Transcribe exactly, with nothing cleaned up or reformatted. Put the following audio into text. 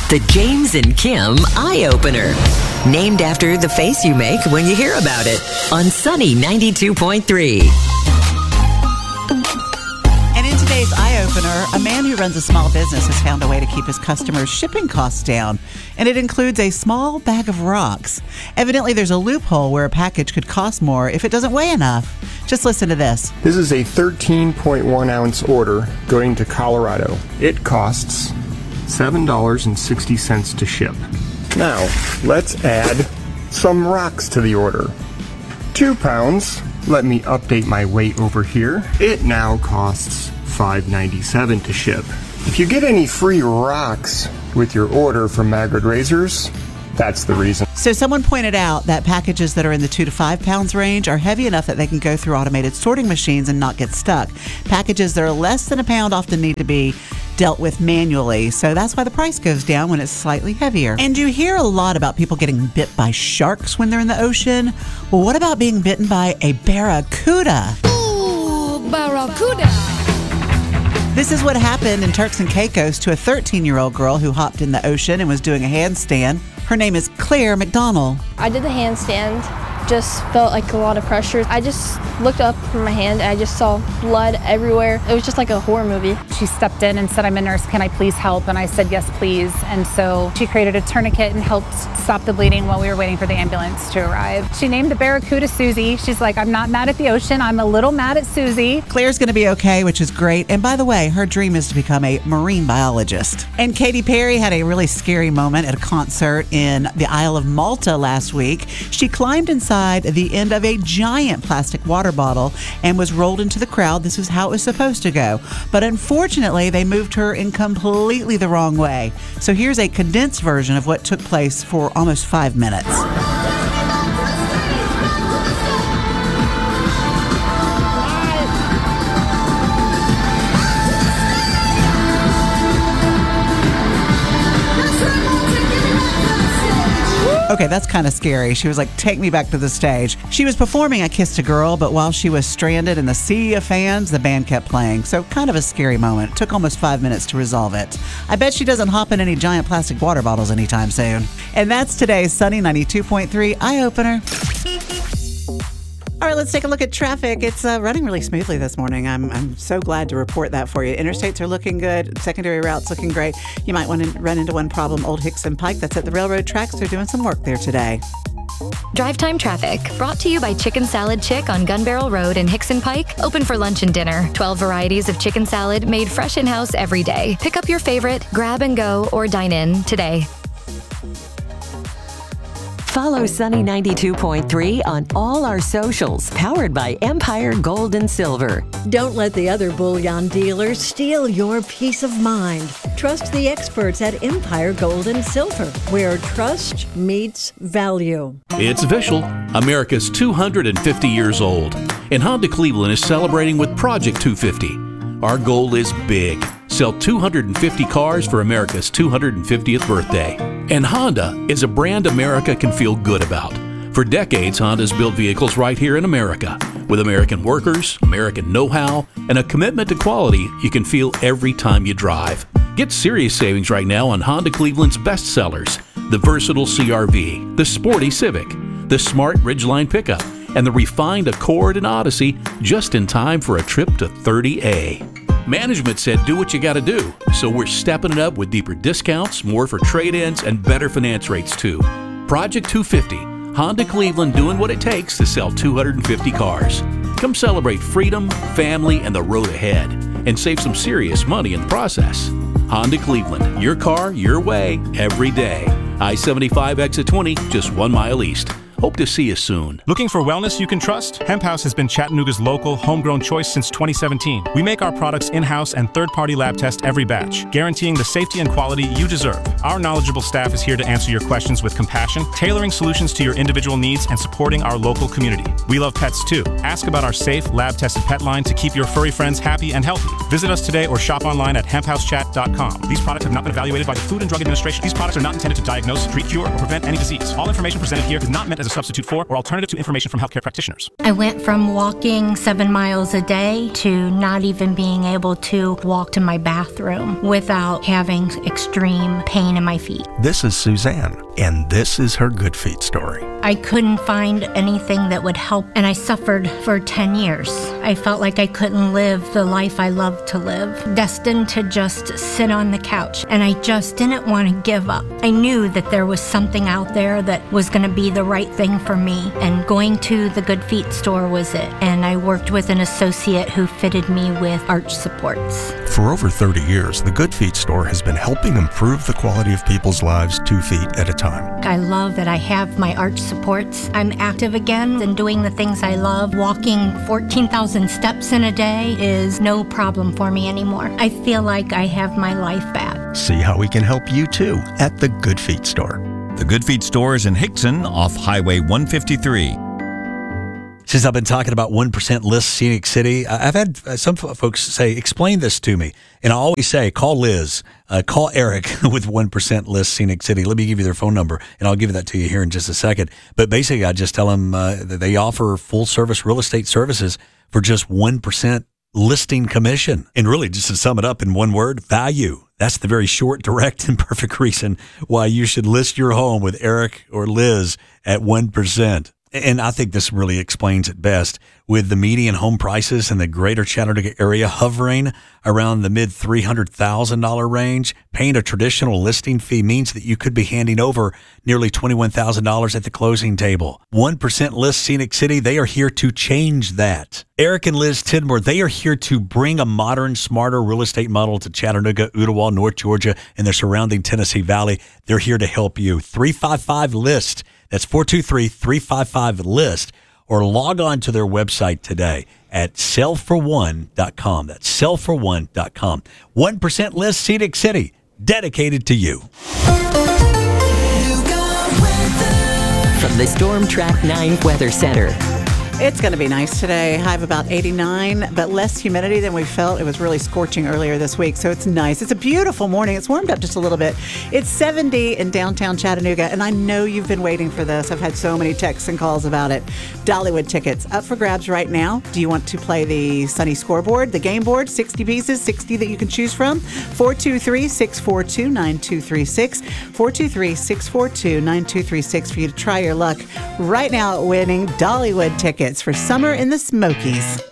The James and Kim Eye Opener. Named after the face you make when you hear about it. On Sunny ninety-two point three. And in today's Eye Opener, a man who runs a small business has found a way to keep his customers' shipping costs down. And it includes a small bag of rocks. Evidently, there's a loophole where a package could cost more if it doesn't weigh enough. Just listen to this. This is a thirteen point one ounce order going to Colorado. It costs seven dollars and sixty cents to ship. Now, let's add some rocks to the order. Two pounds. Let me update my weight over here. It now costs five dollars and ninety-seven cents to ship. If you get any free rocks with your order from Magrid Razors, that's the reason. So someone pointed out that packages that are in the two to five pounds range are heavy enough that they can go through automated sorting machines and not get stuck. Packages that are less than a pound often need to be dealt with manually. So that's why the price goes down when it's slightly heavier. And you hear a lot about people getting bit by sharks when they're in the ocean. Well, what about being bitten by a barracuda? Ooh, barracuda. This is what happened in Turks and Caicos to a thirteen-year-old girl who hopped in the ocean and was doing a handstand. Her name is Claire McDonald. I did the handstand, just felt like a lot of pressure. I just looked up from my hand and I just saw blood everywhere. It was just like a horror movie. She stepped in and said, "I'm a nurse, can I please help?" And I said, "Yes, please." And so she created a tourniquet and helped stop the bleeding while we were waiting for the ambulance to arrive. She named the barracuda Susie. She's like, "I'm not mad at the ocean, I'm a little mad at Susie." Claire's going to be okay, which is great. And by the way, her dream is to become a marine biologist. And Katy Perry had a really scary moment at a concert in the Isle of Malta last week. She climbed inside the end of a giant plastic water bottle and was rolled into the crowd. This is how it was supposed to go. But unfortunately, they moved her in completely the wrong way. So here's a condensed version of what took place for almost five minutes. Okay, that's kind of scary. She was like, "Take me back to the stage." She was performing I Kissed a Girl, but while she was stranded in the sea of fans, the band kept playing. So kind of a scary moment. It took almost five minutes to resolve it. I bet she doesn't hop in any giant plastic water bottles anytime soon. And that's today's Sunny ninety-two point three Eye Opener. All right, let's take a look at traffic. It's uh, running really smoothly this morning. I'm I'm so glad to report that for you. Interstates are looking good. Secondary routes looking great. You might want to run into one problem, Old Hickson Pike. That's at the railroad tracks. They're doing some work there today. Drive Time Traffic, brought to you by Chicken Salad Chick on Gun Barrel Road in Hickson Pike. Open for lunch and dinner. twelve varieties of chicken salad made fresh in-house every day. Pick up your favorite, grab and go, or dine in today. Follow Sunny ninety-two point three on all our socials, powered by Empire Gold and Silver. Don't let the other bullion dealers steal your peace of mind. Trust the experts at Empire Gold and Silver, where trust meets value. It's official. America's two hundred fifty years old, and Honda Cleveland is celebrating with Project two fifty. Our goal is big. Sell two hundred fifty cars for America's two hundred fiftieth birthday. And Honda is a brand America can feel good about. For decades, Honda's built vehicles right here in America, with American workers, American know-how, and a commitment to quality you can feel every time you drive. Get serious savings right now on Honda Cleveland's best sellers, the versatile C R V, the sporty Civic, the smart Ridgeline pickup, and the refined Accord and Odyssey, just in time for a trip to thirty A. Management said do what you gotta do, so we're stepping it up with deeper discounts, more for trade-ins, and better finance rates too. Project two fifty, Honda Cleveland doing what it takes to sell two hundred fifty cars. Come celebrate freedom, family, and the road ahead, and save some serious money in the process. Honda Cleveland, your car, your way, every day. I seventy-five exit twenty, just one mile east. Hope to see you soon. Looking for wellness you can trust? Hemp House has been Chattanooga's local, homegrown choice since twenty seventeen. We make our products in-house and third-party lab test every batch, guaranteeing the safety and quality you deserve. Our knowledgeable staff is here to answer your questions with compassion, tailoring solutions to your individual needs and supporting our local community. We love pets too. Ask about our safe, lab-tested pet line to keep your furry friends happy and healthy. Visit us today or shop online at hemp house chat dot com. These products have not been evaluated by the Food and Drug Administration. These products are not intended to diagnose, treat, cure, or prevent any disease. All information presented here is not meant as a substitute for or alternative to information from healthcare practitioners. I went from walking seven miles a day to not even being able to walk to my bathroom without having extreme pain in my feet. This is Suzanne, and this is her Good Feet story. I couldn't find anything that would help, and I suffered for ten years. I felt like I couldn't live the life I loved to live, destined to just sit on the couch, and I just didn't want to give up. I knew that there was something out there that was going to be the right thing for me, and going to the Good Feet store was it. And I worked with an associate who fitted me with arch supports. For over thirty years, the Good Feet store has been helping improve the quality of people's lives two feet at a time. I love that I have my arch supports. I'm active again and doing the things I love. Walking fourteen thousand steps in a day is no problem for me anymore. I feel like I have my life back. See how we can help you too at the Good Feet store. The Good Feet store is in Hickson off Highway one fifty-three. Since I've been talking about one percent List Scenic City, I've had some folks say, explain this to me. And I always say, call Liz, uh, call Eric with one percent List Scenic City. Let me give you their phone number, and I'll give that to you here in just a second. But basically, I just tell them uh, that they offer full-service real estate services for just one percent listing commission. And really, just to sum it up in one word, value. That's the very short, direct, and perfect reason why you should list your home with Eric or Liz at one percent. And I think this really explains it best. With the median home prices in the greater Chattanooga area hovering around the mid three hundred thousand dollars range, paying a traditional listing fee means that you could be handing over nearly twenty-one thousand dollars at the closing table. one percent List Scenic City, they are here to change that. Eric and Liz Tidmore, they are here to bring a modern, smarter real estate model to Chattanooga, Ooltewah, North Georgia, and the surrounding Tennessee Valley. They're here to help you. three five five list. That's four two three, three five five list, or log on to their website today at sell for one dot com. That's sell for one dot com. one percent List Scenic City, dedicated to you. From the Storm Track nine Weather Center. It's going to be nice today. High of about eighty-nine, but less humidity than we felt. It was really scorching earlier this week, so it's nice. It's a beautiful morning. It's warmed up just a little bit. It's seventy in downtown Chattanooga, and I know you've been waiting for this. I've had so many texts and calls about it. Dollywood tickets up for grabs right now. Do you want to play the Sunny scoreboard, the game board, sixty pieces, sixty that you can choose from? four two three, six four two, nine two three six. four two three, six four two, nine two three six for you to try your luck right now at winning Dollywood tickets for summer in the Smokies.